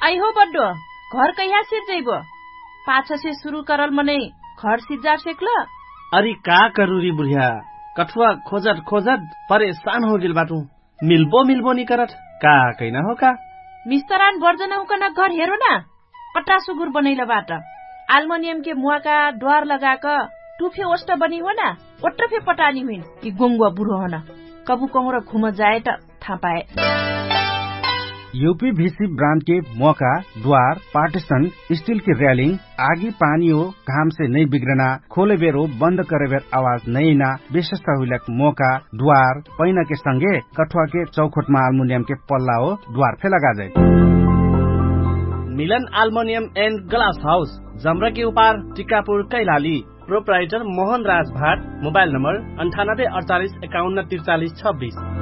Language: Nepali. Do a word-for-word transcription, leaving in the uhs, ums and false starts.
आई हो बड्डो घर कहिया सिर जइबो पाछा से शुरू करल मने घर सिजार सेकल अरे का करूरी बुढ़िया कठुआ खोजत खोजत परेशान हो गेल बाटू मिलबो मिलबो नि करत का कैना हो का मिस्तरान बर्जना उकना घर हेरो ना कट्टा सुगुर बनैला बाट एल्युमिनियम के मुआका द्वार लगाक टुफे ओष्ट बनी हो ना ओट्रफे पटानी हुइन कि गोंगुवा बुढो हो ना कबु कहूँ र घुम जाए त थाहा पाए यूपीवीसी ब्रांड के मौका द्वार पार्टीशन स्टील की रेलिंग आगी पानी हो घाम से नहीं बिगड़ना खोले बेर हो बंद करे बेर आवाज नहीं ना विशेषता हुलक मौका द्वार पैना के संगे कठुआ के चौखोट में एल्युमिनियम के पल्ला हो द्वार फे लगा जाए मिलन एल्युमिनियम एंड ग्लास हाउस जमरा के उपार टिकापुर कैलाली प्रोप्राइटर मोहन राज भाट मोबाइल नंबर अंठानब्बे अड़तालीस इक्यावन तिरचालीस छब्बीस।